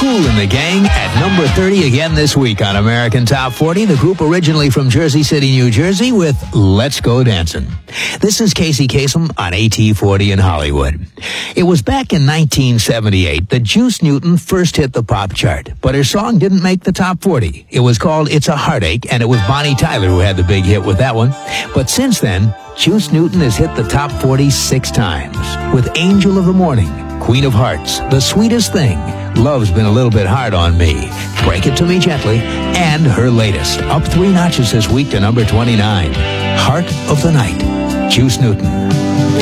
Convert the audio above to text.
Kool and the Gang at number 30 again this week on American Top 40. The group originally from Jersey City, New Jersey with Let's Go Dancin'. This is Casey Kasem on AT40 in Hollywood. It was back in 1978 that Juice Newton first hit the pop chart, but her song didn't make the top 40. It was called It's a Heartache, and it was Bonnie Tyler who had the big hit with that one. But since then, Juice Newton has hit the top 40 6 times with Angel of the Morning, Queen of Hearts, The Sweetest Thing, Love's Been a Little Bit Hard on Me, Break It to Me Gently, and her latest, up 3 notches this week to number 29, Heart of the Night. Juice Newton.